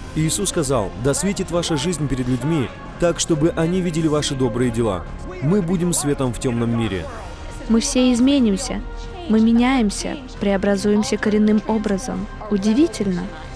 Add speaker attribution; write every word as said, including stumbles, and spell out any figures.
Speaker 1: Иисус сказал: «Да светит ваша жизнь перед людьми, так, чтобы они видели ваши добрые дела». Мы будем светом в темном мире.
Speaker 2: Мы все изменимся. Мы меняемся, преобразуемся коренным образом. Удивительно.